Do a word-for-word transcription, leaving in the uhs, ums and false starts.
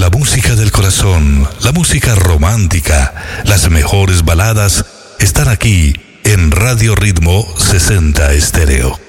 la música del corazón, la música romántica, las mejores baladas están aquí en Radio Ritmo sesenta Estéreo.